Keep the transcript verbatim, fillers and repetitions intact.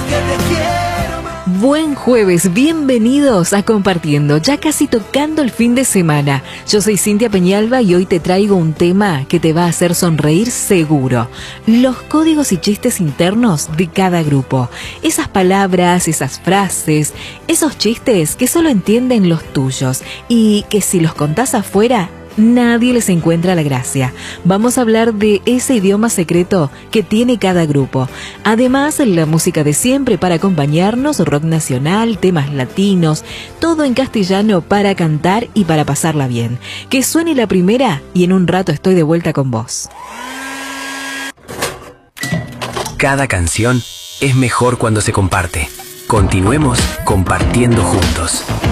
Buen jueves, bienvenidos a Compartiendo, ya casi tocando el fin de semana. Yo soy Cintia Peñalba y hoy te traigo un tema que te va a hacer sonreír seguro. Los códigos y chistes internos de cada grupo. Esas palabras, esas frases, esos chistes que solo entienden los tuyos y que si los contás afuera, nadie les encuentra la gracia. Vamos a hablar de ese idioma secreto que tiene cada grupo. Además, la música de siempre para acompañarnos, rock nacional, temas latinos, todo en castellano para cantar y para pasarla bien. Que suene la primera y en un rato estoy de vuelta con vos. Cada canción es mejor cuando se comparte. Continuemos compartiendo juntos.